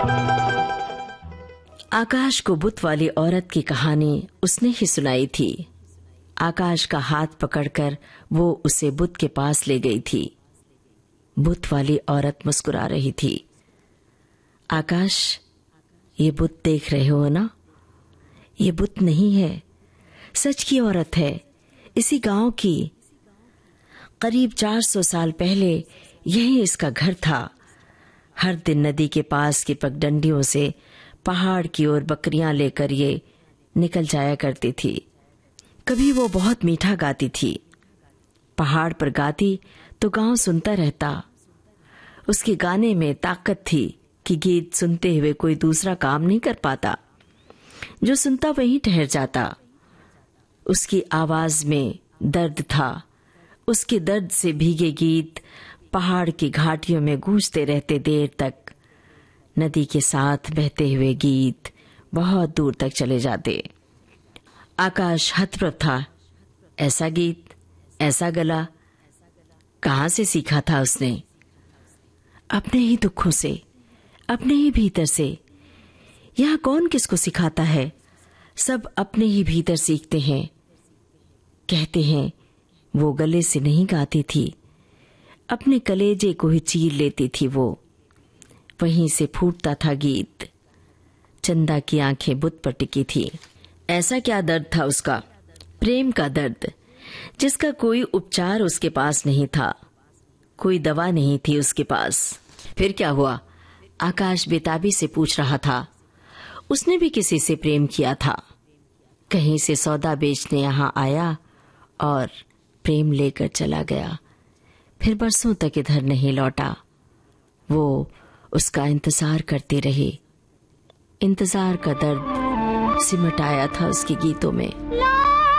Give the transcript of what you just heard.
आकाश को बुत वाली औरत की कहानी उसने ही सुनाई थी। आकाश का हाथ पकड़कर वो उसे बुत के पास ले गई थी। बुत वाली औरत मुस्कुरा रही थी। आकाश, ये बुत देख रहे हो ना? ये बुत नहीं है, सच की औरत है, इसी गांव की। करीब 400 साल पहले यही इसका घर था। हर दिन नदी के पास की पगडंडियों से पहाड़ की ओर बकरियां लेकर ये निकल जाया करती थी। कभी वो बहुत मीठा गाती थी। पहाड़ पर गाती तो गांव सुनता रहता। उसके गाने में ताकत थी कि गीत सुनते हुए कोई दूसरा काम नहीं कर पाता। जो सुनता वहीं ठहर जाता। उसकी आवाज में दर्द था। उसके दर्द से भीगे गीत पहाड़ की घाटियों में गूंजते रहते देर तक। नदी के साथ बहते हुए गीत बहुत दूर तक चले जाते। आकाश हतप्रभ था। ऐसा गीत, ऐसा गला कहां से सीखा था उसने? अपने ही दुखों से, अपने ही भीतर से। यह कौन किसको सिखाता है? सब अपने ही भीतर सीखते हैं। कहते हैं वो गले से नहीं गाती थी, अपने कलेजे को ही चीर लेती थी वो। वहीं से फूटता था गीत। चंदा की आंखें बुत पर टिकी थी। ऐसा क्या दर्द था उसका? प्रेम का दर्द, जिसका कोई उपचार उसके पास नहीं था, कोई दवा नहीं थी उसके पास। फिर क्या हुआ? आकाश बेताबी से पूछ रहा था। उसने भी किसी से प्रेम किया था। कहीं से सौदा बेचने यहाँ आया और प्रेम लेकर चला गया। फिर बरसों तक इधर नहीं लौटा। वो उसका इंतजार करते रहे। इंतजार का दर्द सिमट आया था उसके गीतों में।